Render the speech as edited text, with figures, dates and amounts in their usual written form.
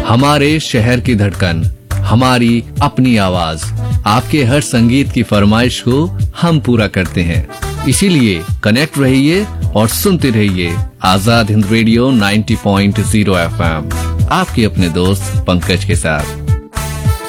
हमारे शहर की धड़कन, हमारी अपनी आवाज। आपके हर संगीत की फरमाइश को हम पूरा करते हैं। इसीलिए कनेक्ट रहिए और सुनते रहिए आजाद हिंद रेडियो 90.0 FM, आपके अपने दोस्त पंकज के साथ।